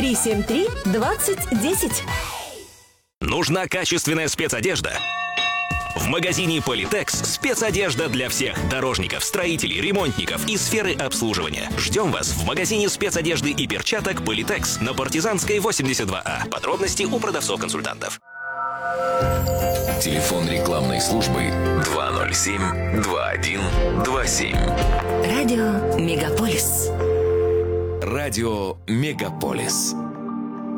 373-2010. Нужна качественная спецодежда? В магазине Политекс спецодежда для всех дорожников, строителей, ремонтников и сферы обслуживания. Ждем вас в магазине спецодежды и перчаток Политекс на Партизанской 82А. Подробности у продавцов-консультантов. Телефон рекламной службы 207-2127. Радио Мегаполис. Радио Мегаполис.